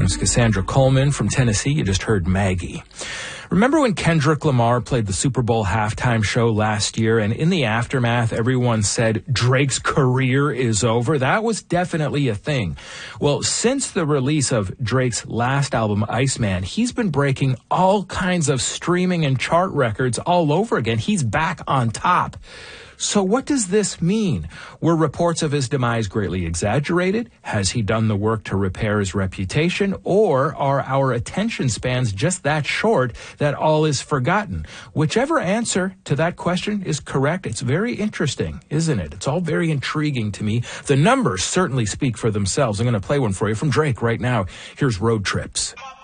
There's Cassandra Coleman from Tennessee. You just heard Maggie. Remember when Kendrick Lamar played the Super Bowl halftime show last year, and in the aftermath, everyone said Drake's career is over? That was definitely a thing. Well, since the release of Drake's last album, Iceman, he's been breaking all kinds of streaming and chart records all over again. He's back on top. So what does this mean? Were reports of his demise greatly exaggerated? Has he done the work to repair his reputation? Or are our attention spans just that short that all is forgotten? Whichever answer to that question is correct, it's very interesting, isn't it? It's all very intriguing to me. The numbers certainly speak for themselves. I'm going to play one for you from Drake right now. Here's Road Trips.